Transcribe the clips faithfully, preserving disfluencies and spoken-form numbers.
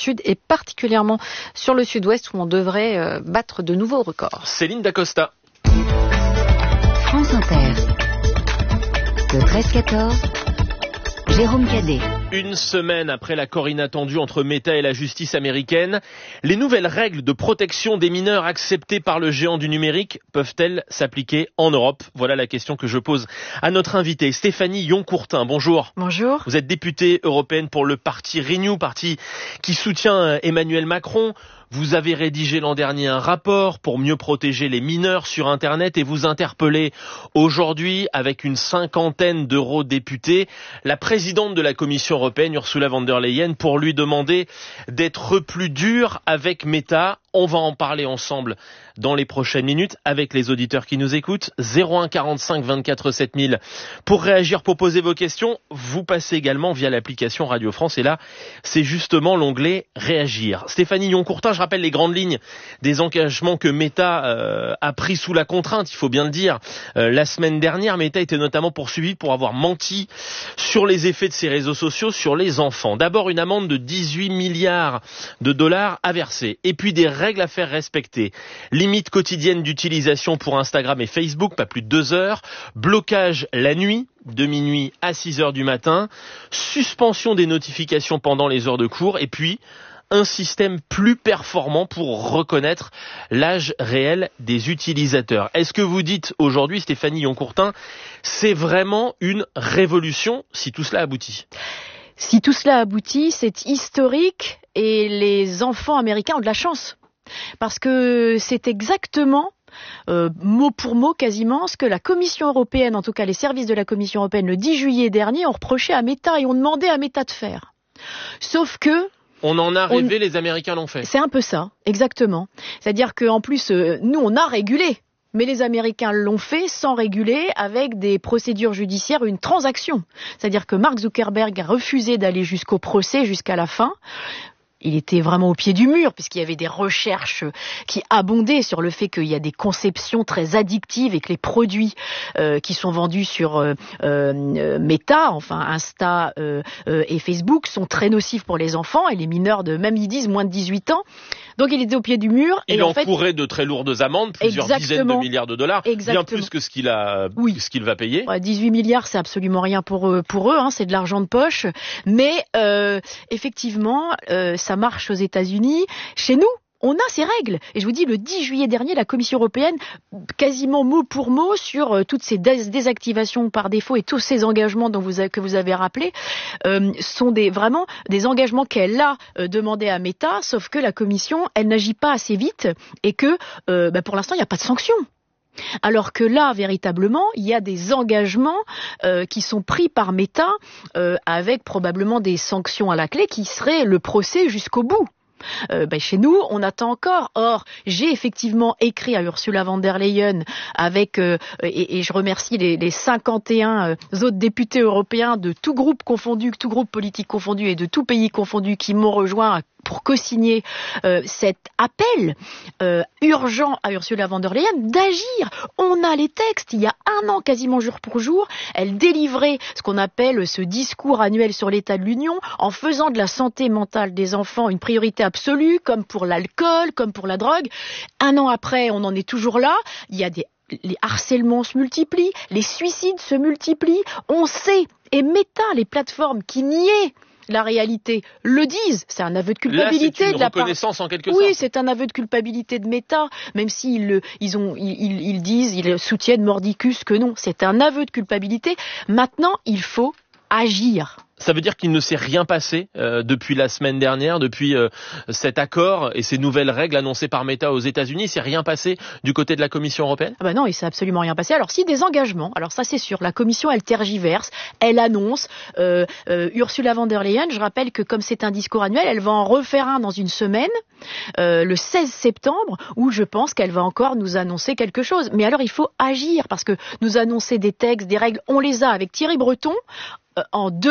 sud et particulièrement sur le sud-ouest où on devrait euh, battre de nouveaux records. Céline Dacosta. France Inter. Le treize quatorze. Jérôme Cadet. Une semaine après l'accord inattendu entre Meta et la justice américaine, les nouvelles règles de protection des mineurs acceptées par le géant du numérique peuvent-elles s'appliquer en Europe ? Voilà la question que je pose à notre invitée, Stéphanie Yon-Courtin. Bonjour. Bonjour. Vous êtes députée européenne pour le parti Renew, parti qui soutient Emmanuel Macron. Vous avez rédigé l'an dernier un rapport pour mieux protéger les mineurs sur Internet et vous interpellez aujourd'hui avec une cinquantaine d'eurodéputés la présidente de la Commission européenne, Ursula von der Leyen, pour lui demander d'être plus dure avec Meta. On va en parler ensemble dans les prochaines minutes avec les auditeurs qui nous écoutent. zéro un quarante-cinq vingt-quatre sept mille pour réagir, pour poser vos questions. Vous passez également via l'application Radio France et là, c'est justement l'onglet Réagir. Stéphanie Yon-Courtin, je rappelle les grandes lignes des engagements que Meta euh, a pris sous la contrainte, il faut bien le dire. Euh, la semaine dernière, Meta était notamment poursuivi pour avoir menti sur les effets de ses réseaux sociaux sur les enfants. D'abord, une amende de dix-huit milliards de dollars à verser et puis des règles à faire respecter. Limite quotidienne d'utilisation pour Instagram et Facebook, pas plus de deux heures. Blocage la nuit, de minuit à six heures du matin. Suspension des notifications pendant les heures de cours. Et puis, un système plus performant pour reconnaître l'âge réel des utilisateurs. Est-ce que vous dites aujourd'hui, Stéphanie Yon-Courtin, c'est vraiment une révolution si tout cela aboutit ? Si tout cela aboutit, c'est historique et les enfants américains ont de la chance. Parce que c'est exactement, euh, mot pour mot quasiment, ce que la Commission européenne, en tout cas les services de la Commission européenne, le dix juillet dernier, ont reproché à Meta et ont demandé à Meta de faire. Sauf que... On en a rêvé, on... les Américains l'ont fait. C'est un peu ça, exactement. C'est-à-dire qu'en plus, euh, nous, on a régulé. Mais les Américains l'ont fait sans réguler, avec des procédures judiciaires, une transaction. C'est-à-dire que Mark Zuckerberg a refusé d'aller jusqu'au procès, jusqu'à la fin. Il était vraiment au pied du mur, puisqu'il y avait des recherches qui abondaient sur le fait qu'il y a des conceptions très addictives et que les produits euh, qui sont vendus sur euh, euh, Meta, enfin Insta euh, euh, et Facebook, sont très nocifs pour les enfants et les mineurs de, même ils disent, moins de dix-huit ans. Donc il était au pied du mur. Il et en encourait fait, de très lourdes amendes, plusieurs dizaines de milliards de dollars, exactement. Bien plus que ce qu'il a, oui. ce qu'il va payer. Ouais, dix-huit milliards, c'est absolument rien pour eux, pour eux, hein, c'est de l'argent de poche. Mais euh, effectivement, euh, ça marche aux États-Unis. Chez nous, on a ces règles. Et je vous dis, le dix juillet dernier, la Commission européenne, quasiment mot pour mot, sur euh, toutes ces dés- désactivations par défaut et tous ces engagements dont vous a, que vous avez rappelés, euh, sont des, vraiment des engagements qu'elle a euh, demandé à Meta, sauf que la Commission, elle n'agit pas assez vite et que, euh, bah, pour l'instant, il n'y a pas de sanctions. Alors que là, véritablement, il y a des engagements euh, qui sont pris par Meta euh, avec probablement des sanctions à la clé qui seraient le procès jusqu'au bout. Euh, ben chez nous, on attend encore. Or, j'ai effectivement écrit à Ursula von der Leyen avec euh, et, et je remercie les, les cinquante et un euh, autres députés européens de tout groupe confondu, tout groupe politique confondu et de tout pays confondu qui m'ont rejoint pour co-signer euh, cet appel euh, urgent à Ursula von der Leyen d'agir. On a les textes. Il y a un an, quasiment jour pour jour, elle délivrait ce qu'on appelle ce discours annuel sur l'état de l'Union en faisant de la santé mentale des enfants une priorité absolue, comme pour l'alcool, comme pour la drogue. Un an après, on en est toujours là. Il y a des les harcèlements se multiplient, les suicides se multiplient. On sait, et Meta, les plateformes qui niaient la réalité le disent, c'est un aveu de culpabilité. Là, c'est une de la reconnaissance part... en quelque oui, sorte. Oui, c'est un aveu de culpabilité de Meta, même s'ils ils ont, ils, ils disent, ils soutiennent mordicus que non, c'est un aveu de culpabilité. Maintenant, il faut agir. Ça veut dire qu'il ne s'est rien passé euh, depuis la semaine dernière, depuis euh, cet accord et ces nouvelles règles annoncées par Meta aux États-Unis. Il ne s'est rien passé du côté de la Commission européenne ? Ah bah non, il ne s'est absolument rien passé. Alors si des engagements, alors ça c'est sûr, la Commission elle tergiverse, elle annonce. Euh, euh, Ursula von der Leyen, je rappelle que comme c'est un discours annuel, elle va en refaire un dans une semaine, euh, le seize septembre, où je pense qu'elle va encore nous annoncer quelque chose. Mais alors il faut agir, parce que nous annoncer des textes, des règles, on les a avec Thierry Breton. En deux mille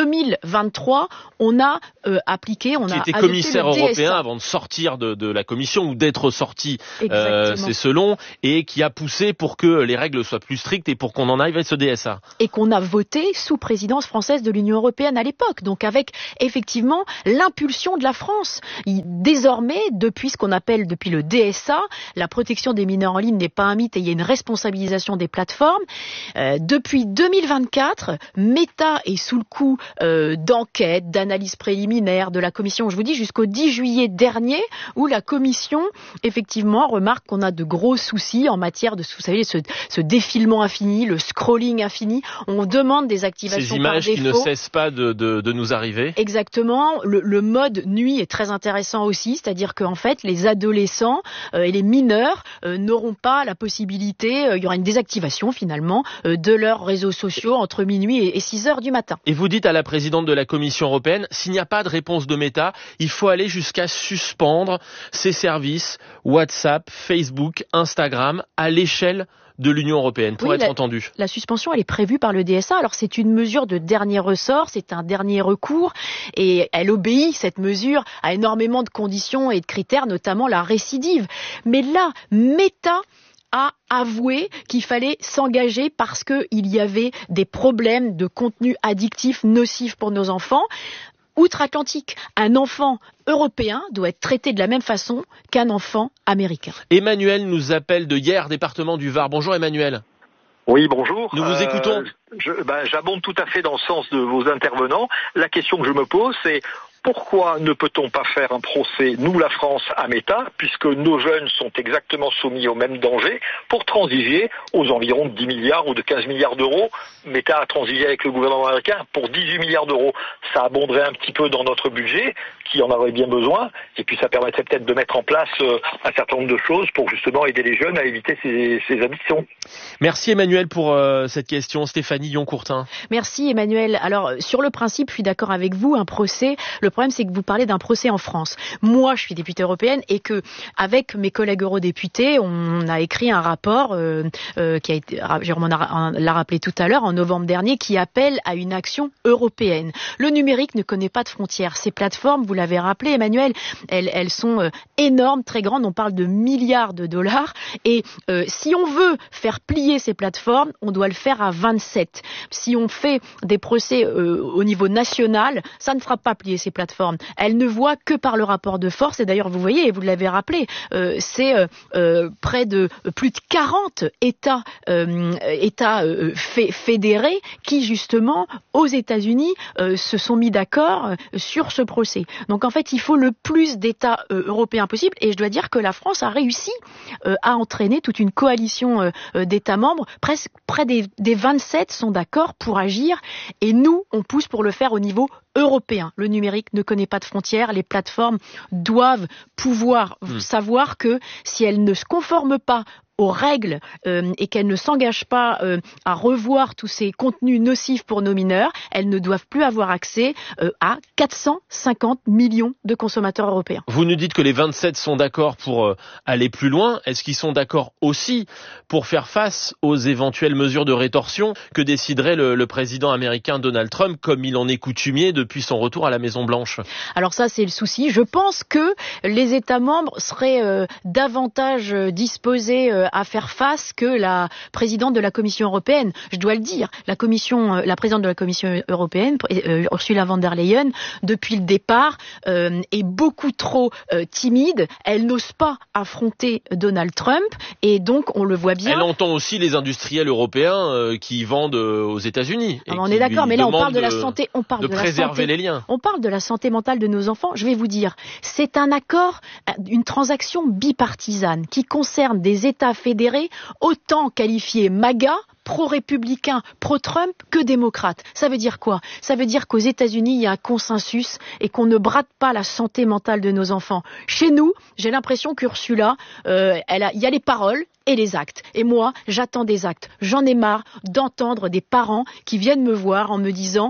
vingt-trois, on a euh, appliqué, on qui a était adopté commissaire le D S A. européen avant de sortir de, de la commission ou d'être sorti, euh, c'est selon, et qui a poussé pour que les règles soient plus strictes et pour qu'on en arrive à ce D S A. Et qu'on a voté sous présidence française de l'Union européenne à l'époque, donc avec effectivement l'impulsion de la France. Désormais, depuis ce qu'on appelle depuis le D S A, la protection des mineurs en ligne n'est pas un mythe et il y a une responsabilisation des plateformes. Euh, depuis deux mille vingt-quatre, Meta est sous le coup euh, d'enquêtes, d'analyses préliminaires de la Commission, je vous dis, jusqu'au dix juillet dernier, où la Commission, effectivement, remarque qu'on a de gros soucis en matière de, vous savez, ce, ce défilement infini, le scrolling infini. On demande des activations par défaut. Ces images qui ne cessent pas de, de, de nous arriver. Exactement. Le, le mode nuit est très intéressant aussi, c'est-à-dire qu'en fait, les adolescents euh, et les mineurs euh, n'auront pas la possibilité, euh, il y aura une désactivation finalement, euh, de leurs réseaux sociaux entre minuit et, et six heures du matin. Et vous dites à la présidente de la Commission européenne, s'il n'y a pas de réponse de Meta, il faut aller jusqu'à suspendre ces services WhatsApp, Facebook, Instagram à l'échelle de l'Union européenne pour oui, être la, entendu. La suspension, elle est prévue par le D S A. Alors c'est une mesure de dernier ressort, c'est un dernier recours et elle obéit, cette mesure, à énormément de conditions et de critères, notamment la récidive. Mais là, Meta a avoué qu'il fallait s'engager parce qu'il y avait des problèmes de contenu addictif nocif pour nos enfants. Outre-Atlantique, un enfant européen doit être traité de la même façon qu'un enfant américain. Emmanuel nous appelle de Hyères, département du Var. Bonjour Emmanuel. Oui, bonjour. Nous vous euh, écoutons. Je, ben, j'abonde tout à fait dans le sens de vos intervenants. La question que je me pose, c'est pourquoi ne peut-on pas faire un procès, nous la France, à Meta, puisque nos jeunes sont exactement soumis au même danger, pour transiger aux environs de dix milliards ou de quinze milliards d'euros. Meta a transigé avec le gouvernement américain pour dix-huit milliards d'euros. Ça abonderait un petit peu dans notre budget, qui en aurait bien besoin, et puis ça permettrait peut-être de mettre en place euh, un certain nombre de choses pour justement aider les jeunes à éviter ces, ces addictions. Merci Emmanuel pour euh, cette question. Stéphanie Yoncourtin. Merci Emmanuel. Alors, sur le principe, je suis d'accord avec vous, un procès, le problème c'est que vous parlez d'un procès en France. Moi, je suis députée européenne et que, avec mes collègues eurodéputés, on a écrit un rapport euh, euh, qui a été, Jérôme l'a rappelé tout à l'heure, en novembre dernier, qui appelle à une action européenne. Le numérique ne connaît pas de frontières. Ces plateformes, vous l'avez rappelé Emmanuel, elles, elles sont euh, énormes, très grandes, on parle de milliards de dollars et euh, si on veut faire plier ces plateformes, on doit le faire à vingt-sept. Si on fait des procès euh, au niveau national, ça ne fera pas plier ces plateformes. Elles ne voient que par le rapport de force et d'ailleurs vous voyez, et vous l'avez rappelé, euh, c'est euh, euh, près de plus de quarante États, euh, États euh, fé- fédérés qui justement aux États-Unis euh, se sont mis d'accord euh, sur ce procès. Donc en fait il faut le plus d'États euh, européens possible et je dois dire que la France a réussi euh, à entraîner toute une coalition euh, d'États membres, presque près des, des vingt-sept sont d'accord pour agir et nous on pousse pour le faire au niveau européen. Le numérique ne connaît pas de frontières. Les plateformes doivent pouvoir mmh. savoir que si elles ne se conforment pas aux règles euh, et qu'elles ne s'engagent pas euh, à revoir tous ces contenus nocifs pour nos mineurs, elles ne doivent plus avoir accès euh, à quatre cent cinquante millions de consommateurs européens. Vous nous dites que les vingt-sept sont d'accord pour euh, aller plus loin. Est-ce qu'ils sont d'accord aussi pour faire face aux éventuelles mesures de rétorsion que déciderait le, le président américain Donald Trump, comme il en est coutumier depuis son retour à la Maison-Blanche ? Alors ça, c'est le souci. Je pense que les États membres seraient euh, davantage euh, disposés euh, à faire face que la présidente de la Commission européenne. Je dois le dire, la commission, la présidente de la Commission européenne, euh, Ursula von der Leyen, depuis le départ, euh, est beaucoup trop euh, timide. Elle n'ose pas affronter Donald Trump et donc on le voit bien. Elle entend aussi les industriels européens euh, qui vendent euh, aux États-Unis. Ah, on est d'accord, mais là on parle de la santé, on parle de, de, de la préserver santé. les liens. On parle de la santé mentale de nos enfants. Je vais vous dire, c'est un accord, une transaction bipartisane qui concerne des États fédérés, autant qualifiés MAGA, pro-républicains, pro-Trump, que démocrates. Ça veut dire quoi ? Ça veut dire qu'aux États-Unis, il y a un consensus et qu'on ne brade pas la santé mentale de nos enfants. Chez nous, j'ai l'impression qu'Ursula, euh, elle a, il y a les paroles et les actes. Et moi, j'attends des actes. J'en ai marre d'entendre des parents qui viennent me voir en me disant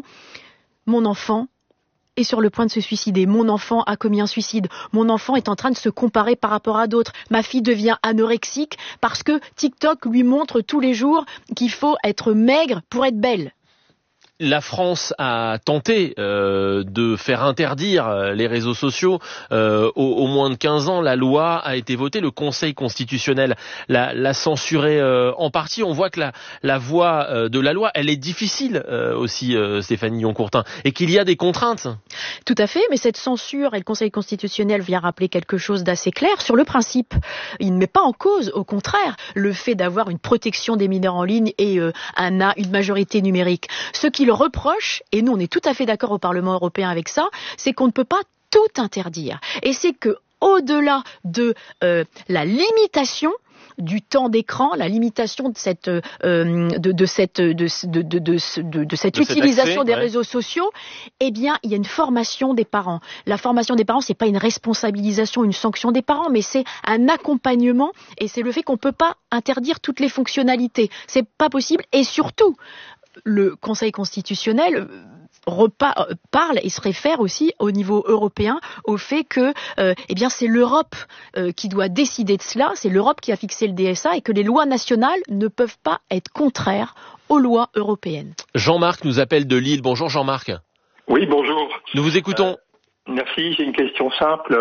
« Mon enfant est sur le point de se suicider. Mon enfant a commis un suicide. Mon enfant est en train de se comparer par rapport à d'autres. Ma fille devient anorexique parce que TikTok lui montre tous les jours qu'il faut être maigre pour être belle. » la France a tenté euh, de faire interdire les réseaux sociaux euh, au, au moins de quinze ans. La loi a été votée, le Conseil constitutionnel l'a, l'a censurée euh, en partie. On voit que la, la voie euh, de la loi, elle est difficile euh, aussi, euh, Stéphanie Yoncourtin, et qu'il y a des contraintes. Tout à fait, mais cette censure, et le Conseil constitutionnel vient rappeler quelque chose d'assez clair sur le principe. Il ne met pas en cause, au contraire, le fait d'avoir une protection des mineurs en ligne et euh, un, une majorité numérique. Ce qu'il reproche, et nous on est tout à fait d'accord au Parlement européen avec ça, c'est qu'on ne peut pas tout interdire. Et c'est que au-delà de euh, la limitation du temps d'écran, la limitation de cette euh, de, de cette de, de, de, de, de, de cette de utilisation accès, des ouais. réseaux sociaux, eh bien, il y a une formation des parents. La formation des parents, c'est pas une responsabilisation, une sanction des parents, mais c'est un accompagnement et c'est le fait qu'on peut pas interdire toutes les fonctionnalités. C'est pas possible et surtout le Conseil constitutionnel Repas, parle et se réfère aussi au niveau européen au fait que euh, eh bien c'est l'Europe euh, qui doit décider de cela, c'est l'Europe qui a fixé le D S A et que les lois nationales ne peuvent pas être contraires aux lois européennes. Jean-Marc nous appelle de Lille. Bonjour Jean-Marc. Oui, bonjour. Nous vous écoutons. Euh, merci, j'ai une question simple.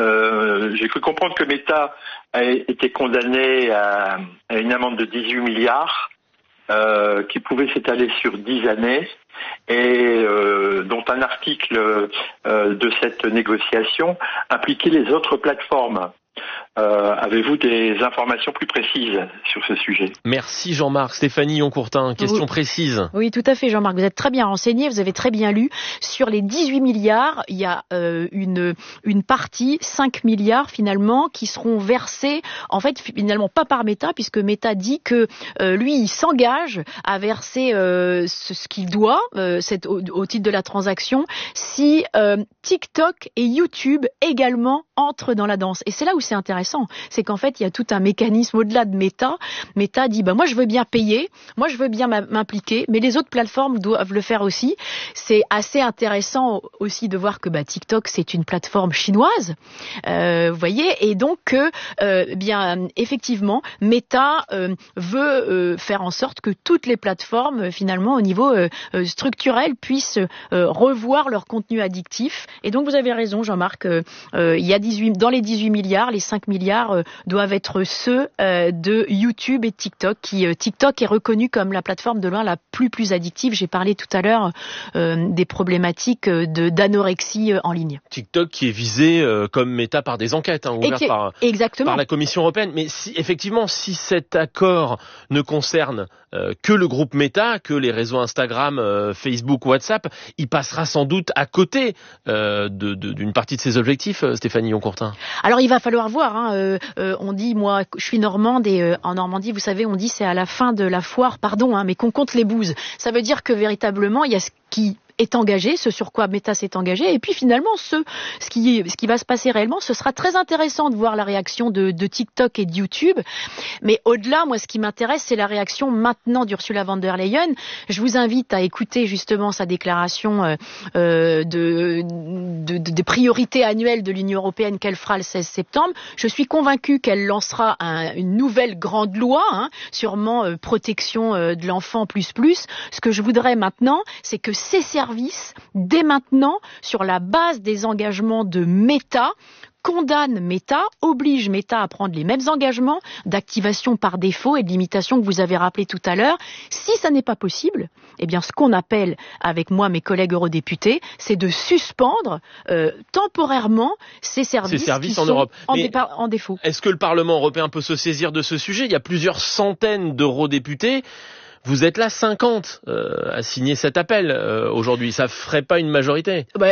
Euh, j'ai cru comprendre que Meta a été condamné à, à une amende de dix-huit milliards euh, qui pouvait s'étaler sur dix années. Et euh, dont un article euh, de cette négociation impliquait les autres plateformes. Euh, avez-vous des informations plus précises sur ce sujet ? Merci Jean-Marc. Stéphanie Yoncourtin, question oui. précise. Oui, tout à fait Jean-Marc, vous êtes très bien renseigné, vous avez très bien lu. Sur les dix-huit milliards, il y a euh, une, une partie, cinq milliards finalement, qui seront versés, en fait finalement pas par Meta, puisque Meta dit que euh, lui, il s'engage à verser euh, ce, ce qu'il doit euh, cette, au, au titre de la transaction, si euh, TikTok et YouTube également entrent dans la danse. Et c'est là où c'est intéressant, c'est qu'en fait, il y a tout un mécanisme au-delà de Meta. Meta dit, bah, moi, je veux bien payer, moi, je veux bien m'impliquer, mais les autres plateformes doivent le faire aussi. C'est assez intéressant aussi de voir que bah, TikTok, c'est une plateforme chinoise, euh, vous voyez, et donc que, euh, bien, effectivement, Meta euh, veut euh, faire en sorte que toutes les plateformes, finalement, au niveau euh, structurel, puissent euh, revoir leur contenu addictif. Et donc, vous avez raison, Jean-Marc, euh, euh, il y a dix-huit, dans les dix-huit milliards, les cinq milliards euh, doivent être ceux euh, de YouTube et TikTok. Qui, euh, TikTok est reconnu comme la plateforme de loin la plus plus addictive. J'ai parlé tout à l'heure euh, des problématiques de, d'anorexie euh, en ligne. TikTok qui est visé euh, comme Meta par des enquêtes hein, ouvertes est, par, par la Commission européenne. Mais si, effectivement, si cet accord ne concerne euh, que le groupe Meta, que les réseaux Instagram, euh, Facebook, WhatsApp, il passera sans doute à côté euh, de, de, d'une partie de ses objectifs, euh, Stéphanie Yoncourtin. Alors il va falloir voir. Hein, euh, euh, on dit, moi, je suis normande et euh, en Normandie, vous savez, on dit c'est à la fin de la foire, pardon, hein, mais qu'on compte les bouses. Ça veut dire que véritablement, il y a ce qui est engagé, ce sur quoi Meta s'est engagé, et puis finalement, ce, ce, qui, ce qui va se passer réellement, ce sera très intéressant de voir la réaction de, de TikTok et de YouTube, mais au-delà, moi, ce qui m'intéresse, c'est la réaction maintenant d'Ursula von der Leyen. Je vous invite à écouter justement sa déclaration euh, euh, de, de, de, de priorités annuelles de l'Union européenne qu'elle fera le seize septembre. Je suis convaincue qu'elle lancera un, une nouvelle grande loi, hein, sûrement euh, protection euh, de l'enfant plus plus. Ce que je voudrais maintenant, c'est que ces services dès maintenant, sur la base des engagements de Meta, condamne Meta, oblige Meta à prendre les mêmes engagements d'activation par défaut et de limitation que vous avez rappelé tout à l'heure. Si ça n'est pas possible, eh bien ce qu'on appelle avec moi mes collègues eurodéputés, c'est de suspendre euh, temporairement ces services, ces services qui en sont Europe. En, dépa- en défaut. Est-ce que le Parlement européen peut se saisir de ce sujet ? Il y a plusieurs centaines d'eurodéputés. Vous êtes là cinquante euh, à signer cet appel euh, aujourd'hui. Ça ferait pas une majorité ? Bah,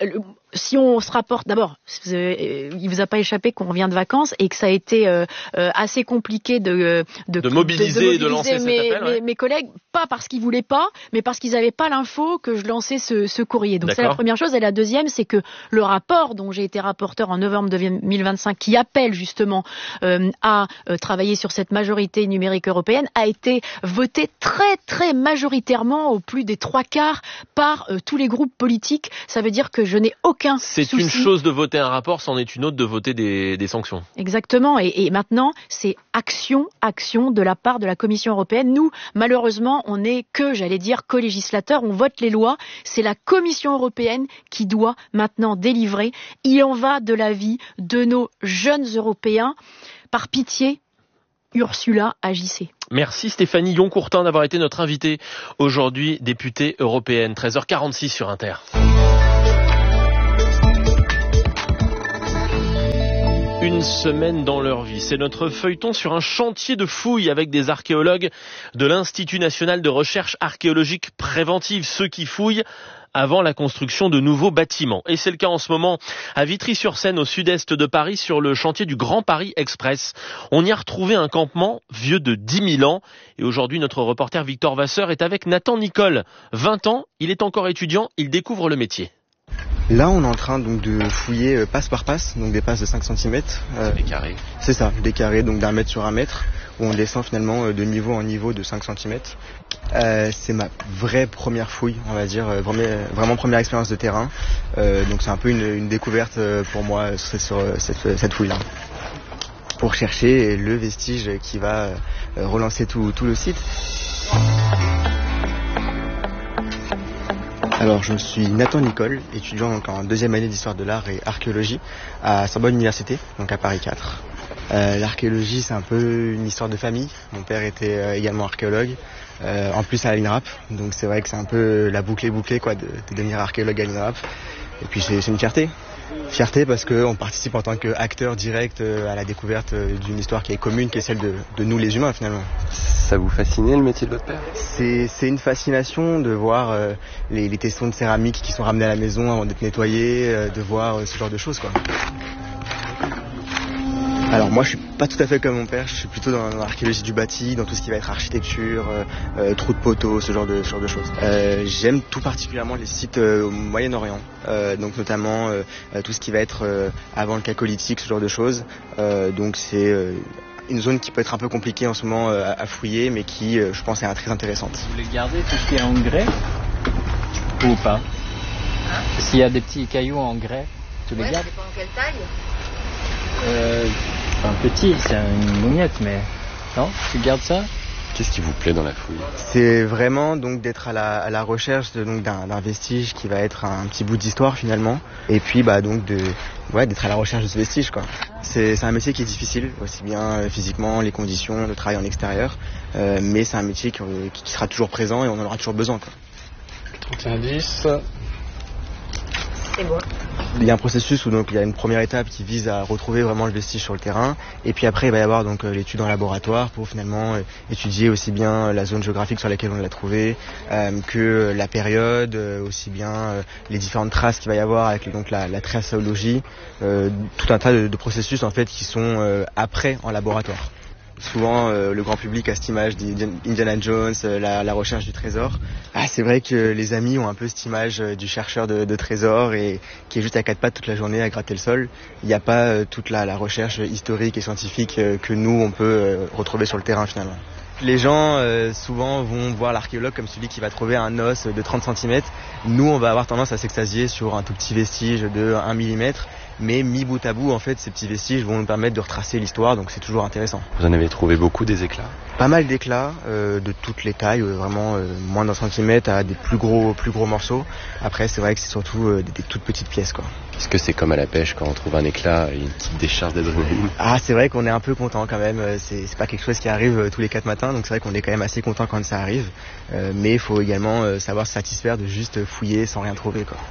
si on se rapporte, d'abord, il vous a pas échappé qu'on revient de vacances et que ça a été euh, assez compliqué de de, de mobiliser, de, de, mobiliser de lancer mes, cet appel. Ouais. Mes, mes collègues, pas parce qu'ils voulaient pas, mais parce qu'ils n'avaient pas l'info que je lançais ce, ce courrier. Donc D'accord. C'est la première chose. Et la deuxième, c'est que le rapport dont j'ai été rapporteur en novembre deux mille vingt-cinq, qui appelle justement euh, à euh, travailler sur cette majorité numérique européenne, a été voté très très majoritairement, au plus des trois quarts, par euh, tous les groupes politiques. Ça veut dire que je n'ai aucun aucun C'est souci. une chose de voter un rapport, c'en est une autre de voter des, des sanctions. Exactement. Et, et maintenant, c'est action, action de la part de la Commission européenne. Nous, malheureusement, on n'est que, j'allais dire, co-législateurs. On vote les lois. C'est la Commission européenne qui doit maintenant délivrer. Il en va de la vie de nos jeunes Européens. Par pitié, Ursula, agissez. Merci Stéphanie Yoncourtin d'avoir été notre invitée aujourd'hui, députée européenne. treize heures quarante-six sur Inter. Une semaine dans leur vie, c'est notre feuilleton sur un chantier de fouilles avec des archéologues de l'Institut national de recherche archéologique préventive, ceux qui fouillent avant la construction de nouveaux bâtiments. Et c'est le cas en ce moment à Vitry-sur-Seine, au sud-est de Paris, sur le chantier du Grand Paris Express. On y a retrouvé un campement vieux de dix mille ans. Et aujourd'hui, notre reporter Victor Vasseur est avec Nathan Nicole. vingt ans, il est encore étudiant, il découvre le métier. Là, on est en train donc de fouiller euh, passe par passe, donc des passes de cinq centimètres. Euh, des carrés. C'est ça, des carrés donc d'un mètre sur un mètre, où on descend finalement euh, de niveau en niveau de cinq centimètres. Euh, c'est ma vraie première fouille, on va dire, euh, premier, vraiment première expérience de terrain. Euh, donc c'est un peu une, une découverte euh, pour moi sur, sur euh, cette, cette fouille-là. Pour chercher le vestige qui va euh, relancer tout, tout le site. Alors, je suis Nathan Nicole, étudiant donc en deuxième année d'histoire de l'art et archéologie à Sorbonne Université, donc à Paris quatre. Euh, l'archéologie, c'est un peu une histoire de famille. Mon père était euh, également archéologue, euh, en plus à l'INRAP, donc c'est vrai que c'est un peu la boucle bouclée quoi, de, de devenir archéologue à l'INRAP. Et puis c'est, c'est une fierté. Fierté parce qu'on participe en tant qu'acteur direct à la découverte d'une histoire qui est commune, qui est celle de, de nous les humains finalement. Ça vous fascinait le métier de votre père ? C'est, c'est une fascination de voir euh, les, les tessons de céramique qui sont ramenés à la maison avant d'être nettoyés, euh, de voir euh, ce genre de choses quoi. Alors moi je suis pas tout à fait comme mon père, je suis plutôt dans l'archéologie du bâti, dans tout ce qui va être architecture, euh, euh, trous de poteaux, ce genre de, ce genre de choses. Euh, j'aime tout particulièrement les sites euh, au Moyen-Orient, euh, donc notamment euh, tout ce qui va être euh, avant le Chalcolithique, ce genre de choses. Euh, donc c'est euh, une zone qui peut être un peu compliquée en ce moment euh, à fouiller, mais qui euh, je pense est très intéressante. Vous voulez garder tout ce qui est en grès ou pas ? S'il y a des petits cailloux en grès, tu les ouais, gardes ? Ça dépend en quelle taille. Euh, un petit, c'est une mougnette, mais non, tu gardes ça ? Qu'est-ce qui vous plaît dans la fouille ? C'est vraiment donc d'être à la, à la recherche de, donc d'un, d'un vestige qui va être un petit bout d'histoire finalement, et puis bah donc de ouais d'être à la recherche de ce vestige quoi. C'est, c'est un métier qui est difficile, aussi bien physiquement, les conditions, le travail en extérieur, euh, mais c'est un métier qui, qui sera toujours présent et on en aura toujours besoin quoi. trente et un dix. C'est bon. Il y a un processus où donc il y a une première étape qui vise à retrouver vraiment le vestige sur le terrain, et puis après il va y avoir donc l'étude en laboratoire pour finalement étudier aussi bien la zone géographique sur laquelle on l'a trouvé euh, que la période, aussi bien euh, les différentes traces qu'il va y avoir avec donc la, la traçologie, euh, tout un tas de, de processus en fait qui sont euh, après en laboratoire. Souvent, euh, le grand public a cette image d'Indiana Jones, euh, la, la recherche du trésor. Ah, c'est vrai que les amis ont un peu cette image euh, du chercheur de, de trésors et qui est juste à quatre pattes toute la journée à gratter le sol. Il n'y a pas euh, toute la, la recherche historique et scientifique euh, que nous, on peut euh, retrouver sur le terrain finalement. Les gens, euh, souvent, vont voir l'archéologue comme celui qui va trouver un os de trente centimètres. Nous, on va avoir tendance à s'extasier sur un tout petit vestige de un millimètre. Mais mis bout à bout, en fait, ces petits vestiges vont nous permettre de retracer l'histoire, donc c'est toujours intéressant. Vous en avez trouvé beaucoup des éclats ? Pas mal d'éclats, euh, de toutes les tailles, euh, vraiment euh, moins d'un centimètre à des plus gros, plus gros morceaux. Après, c'est vrai que c'est surtout euh, des, des toutes petites pièces, quoi. Est-ce que c'est comme à la pêche quand on trouve un éclat et une petite décharge d'adrénaline ? Ah, c'est vrai qu'on est un peu content quand même. C'est, c'est pas quelque chose qui arrive euh, tous les quatre matins, donc c'est vrai qu'on est quand même assez content quand ça arrive. Euh, mais il faut également euh, savoir se satisfaire de juste fouiller sans rien trouver, quoi.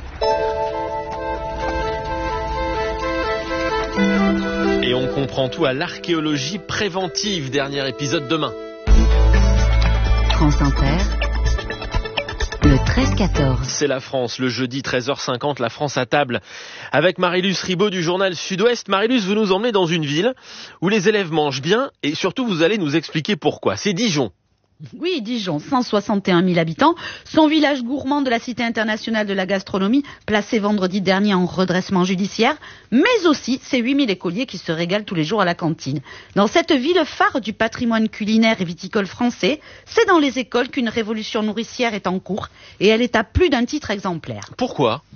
Et on comprend tout à l'archéologie préventive, dernier épisode demain. France Inter, le treize quatorze. C'est la France, le jeudi treize heures cinquante, la France à table. Avec Marilus Ribaud du journal Sud-Ouest. Marilus, vous nous emmenez dans une ville où les élèves mangent bien et surtout vous allez nous expliquer pourquoi. C'est Dijon. Oui, Dijon, cent soixante et un mille habitants. Son village gourmand de la Cité internationale de la gastronomie, placé vendredi dernier en redressement judiciaire, mais aussi ses huit mille écoliers qui se régalent tous les jours à la cantine. Dans cette ville phare du patrimoine culinaire et viticole français, c'est dans les écoles qu'une révolution nourricière est en cours et elle est à plus d'un titre exemplaire. Pourquoi ?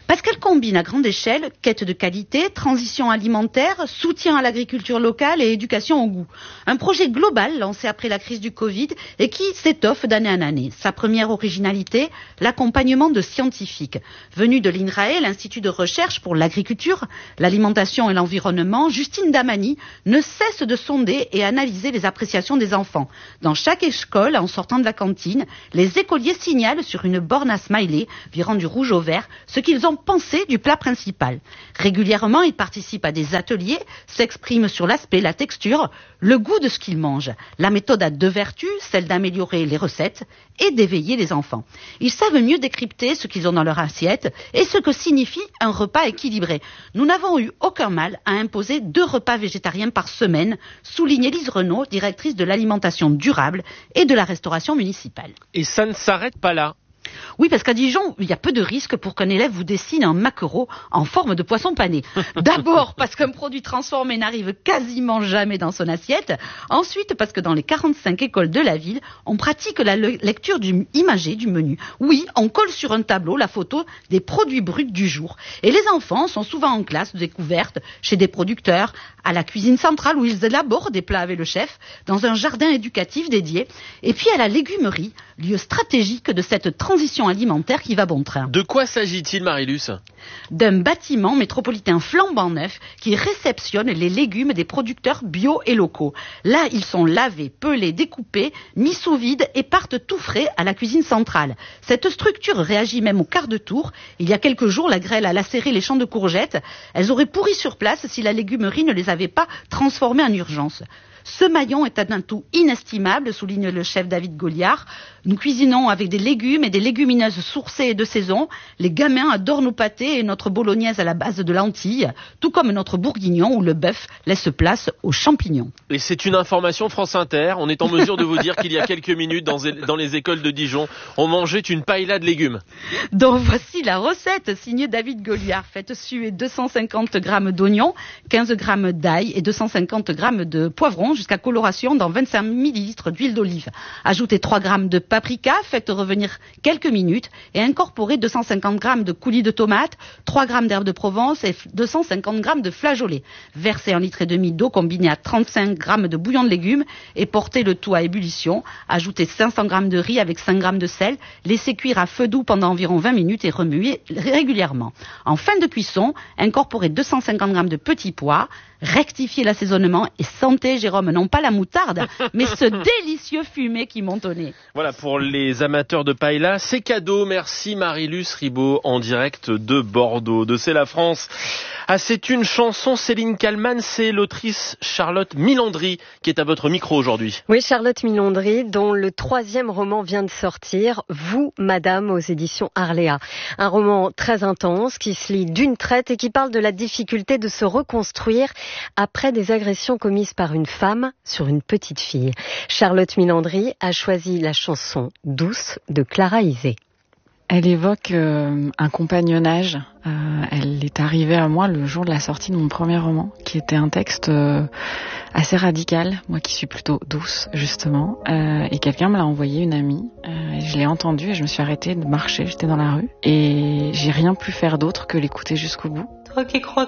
Parce qu'elle combine à grande échelle quête de qualité, transition alimentaire, soutien à l'agriculture locale et éducation au goût. Un projet global lancé après la crise du Covid et qui s'étoffe d'année en année. Sa première originalité, l'accompagnement de scientifiques. Venus de l'I N R A E, l'Institut de recherche pour l'agriculture, l'alimentation et l'environnement, Justine Damani ne cesse de sonder et analyser les appréciations des enfants. Dans chaque école, en sortant de la cantine, les écoliers signalent sur une borne à smiley, virant du rouge au vert, ce qu'ils ont pensé du plat principal. Régulièrement, ils participent à des ateliers, s'expriment sur l'aspect, la texture, le goût de ce qu'ils mangent. La méthode a deux vertus, celle d'améliorer les recettes et d'éveiller les enfants. Ils savent mieux décrypter ce qu'ils ont dans leur assiette et ce que signifie un repas équilibré. Nous n'avons eu aucun mal à imposer deux repas végétariens par semaine, souligne Élise Renaud, directrice de l'alimentation durable et de la restauration municipale. Et ça ne s'arrête pas là. Oui, parce qu'à Dijon, il y a peu de risques pour qu'un élève vous dessine un maquereau en forme de poisson pané. D'abord, parce qu'un produit transformé n'arrive quasiment jamais dans son assiette. Ensuite, parce que dans les quarante-cinq écoles de la ville, on pratique la le- lecture du, imagée du menu. Oui, on colle sur un tableau la photo des produits bruts du jour. Et les enfants sont souvent en classe de découverte, chez des producteurs, à la cuisine centrale où ils élaborent des plats avec le chef, dans un jardin éducatif dédié, et puis à la légumerie, lieu stratégique de cette transition alimentaire qui va bon train. De quoi s'agit-il, Marilus ? D'un bâtiment métropolitain flambant neuf qui réceptionne les légumes des producteurs bio et locaux. Là, ils sont lavés, pelés, découpés, mis sous vide et partent tout frais à la cuisine centrale. Cette structure réagit même au quart de tour. Il y a quelques jours, la grêle a lacéré les champs de courgettes. Elles auraient pourri sur place si la légumerie ne les avait pas transformées en urgence. Ce maillon est un atout inestimable, souligne le chef David Goliard. Nous cuisinons avec des légumes et des légumineuses sourcées et de saison. Les gamins adorent nos pâtés et notre bolognaise à la base de lentilles, tout comme notre bourguignon où le bœuf laisse place aux champignons. Et c'est une information France Inter. On est en mesure de vous dire qu'il y a quelques minutes, dans, dans les écoles de Dijon, on mangeait une paella de légumes. Donc voici la recette signée David Goliard. Faites suer deux cent cinquante grammes d'oignons, quinze grammes d'ail et deux cent cinquante grammes de poivrons jusqu'à coloration dans vingt-cinq millilitres d'huile d'olive. Ajoutez trois grammes de paprika, faites revenir quelques minutes et incorporez deux cent cinquante grammes de coulis de tomates, trois grammes d'herbes de Provence et deux cent cinquante grammes de flageolets. Versez un litre et demi d'eau combinée à trente-cinq grammes de bouillon de légumes et portez le tout à ébullition. Ajoutez cinq cents grammes de riz avec cinq grammes de sel. Laissez cuire à feu doux pendant environ vingt minutes et remuez régulièrement. En fin de cuisson, incorporez deux cent cinquante grammes de petits pois. Rectifiez l'assaisonnement et sentez, Jérôme, non pas la moutarde, mais ce délicieux fumet qui monte au nez. Voilà, pour les amateurs de paella, c'est cadeau. Merci Marilus Ribaud en direct de Bordeaux, de C'est la France. Ah, c'est une chanson, Céline Kallmann, c'est l'autrice Charlotte Milandry qui est à votre micro aujourd'hui. Oui, Charlotte Milandry, dont le troisième roman vient de sortir, Vous, Madame, aux éditions Arléa. Un roman très intense qui se lit d'une traite et qui parle de la difficulté de se reconstruire après des agressions commises par une femme sur une petite fille. Charlotte Milandry a choisi la chanson Douce de Clara Isé. Elle évoque euh, un compagnonnage. Euh, elle est arrivée à moi le jour de la sortie de mon premier roman, qui était un texte euh, assez radical, moi qui suis plutôt douce, justement. Euh, et quelqu'un me l'a envoyé, une amie. Euh, et je l'ai entendu et je me suis arrêtée de marcher, j'étais dans la rue. Et j'ai rien pu faire d'autre que l'écouter jusqu'au bout. Toi qui crois